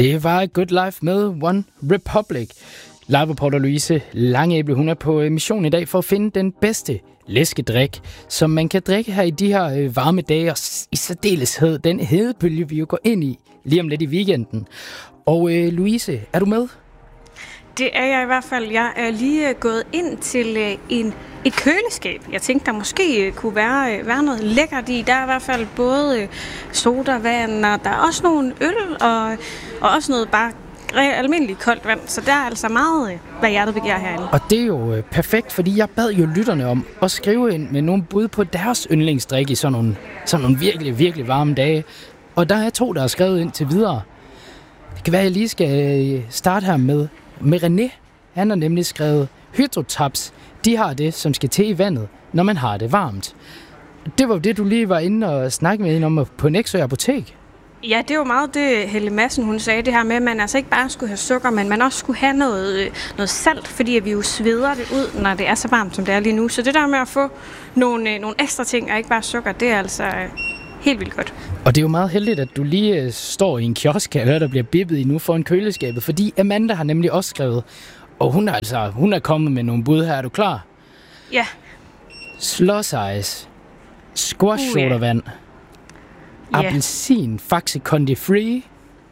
Det var Good Life med One Republic. Live-reporter Louise Langebæk, hun er på mission i dag for at finde den bedste læskedrik, som man kan drikke her i de her varme dage, og i særdeleshed den hedebølge, vi jo går ind i lige om lidt i weekenden. Og Louise, er du med? Det er jeg i hvert fald. Jeg er lige gået ind til et køleskab. Jeg tænkte, der måske kunne være noget lækkert i. Der er i hvert fald både sodavand, og der er også nogle øl, og også noget bare almindeligt koldt vand. Så der er altså meget, hvad hjertet begærer herinde. Og det er jo perfekt, fordi jeg bad jo lytterne om at skrive ind med nogle bud på deres yndlingsdrik i sådan nogle virkelig, virkelig varme dage. Og der er 2, der har skrevet ind til videre. Det kan være, at jeg lige skal starte her med René. Han har nemlig skrevet Hydrotaps. De har det, som skal til i vandet, når man har det varmt. Det var jo det, du lige var inde og snakke med hende om på Nexø Apotek. Ja, det er jo meget det, Helle Madsen, hun sagde, det her med, at man altså ikke bare skulle have sukker, men man også skulle have noget salt, fordi vi jo sveder det ud, når det er så varmt, som det er lige nu. Så det der med at få nogle ekstra ting, og ikke bare sukker, det er altså helt vildt godt. Og det er jo meget heldigt, at du lige står i en kiosk, kan jeg høre, der bliver bippet i nu foran køleskabet, fordi Amanda har nemlig også skrevet, og hun er kommet med nogle bud her. Er du klar? Ja. Slush Ice, squash sodavand, appelsin, Faxe Conde Free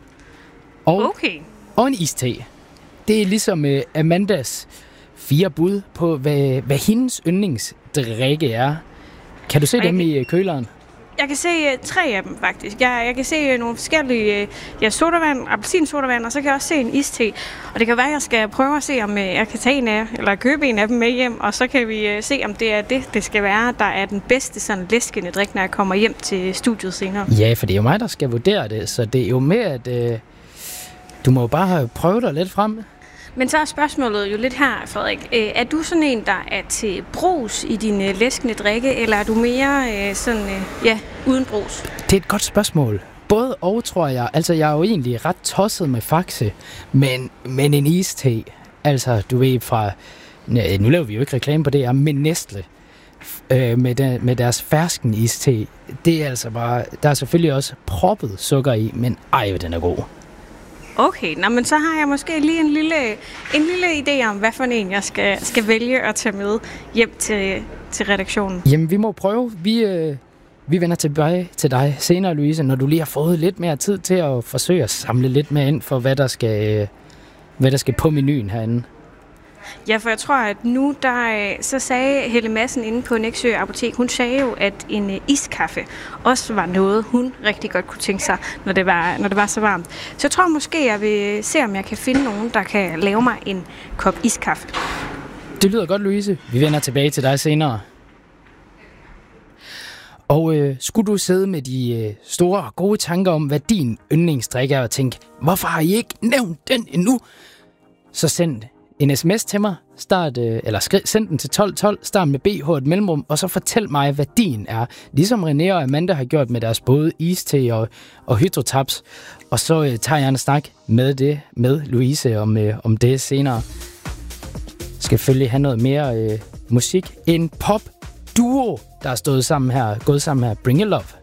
og en iste. Det er ligesom Amandas 4 bud på, hvad hendes yndlingsdrikke er. Kan du se dem i køleren? Jeg kan se 3 af dem, faktisk. Jeg kan se nogle forskellige sodavand, appelsinsodavand, og så kan jeg også se en iste. Og det kan være, at jeg skal prøve at se, om jeg kan tage en af, eller købe en af dem med hjem, og så kan vi se, om det er det skal være, der er den bedste sådan læskende drik, når jeg kommer hjem til studiet senere. Ja, for det er jo mig, der skal vurdere det, så det er jo med, at du må jo bare prøve dig lidt frem. Men så er spørgsmålet jo lidt her, Frederik. Er du sådan en, der er til brus i dine læskende drikke, eller er du mere uden brus? Det er et godt spørgsmål. Både og, tror jeg. Altså, jeg er jo egentlig ret tosset med Faxe, men en iste. Altså, du ved fra... Nu laver vi jo ikke reklame på det, men Nestle med deres fersken iste. Det er altså bare... Der er selvfølgelig også proppet sukker i, men den er god. Okay, men så har jeg måske lige en lille idé om, hvad for en jeg skal vælge at tage med hjem til redaktionen. Jamen, vi må prøve. Vi vender tilbage til dig senere, Louise, når du lige har fået lidt mere tid til at forsøge at samle lidt mere ind for, hvad der skal på menuen herinde. Ja, for jeg tror, at nu så sagde Helle Madsen inde på Nexø Apotek, hun sagde jo, at en iskaffe også var noget, hun rigtig godt kunne tænke sig, når det var så varmt. Så jeg tror måske, jeg vil se, om jeg kan finde nogen, der kan lave mig en kop iskaffe. Det lyder godt, Louise. Vi vender tilbage til dig senere. Og skulle du sidde med de store og gode tanker om, hvad din yndlingsdrik er, og tænke, hvorfor har I ikke nævnt den endnu? Så send en sms til mig, send den til 1212, start med BH et mellemrum, og så fortæl mig, hvad din er. Ligesom René og Amanda har gjort med deres både iste og hydrotaps. Og så tager jeg en snak med Louise om det senere. Skal selvfølgelig have noget mere musik. En pop-duo, der er gået sammen her. Bring It Love.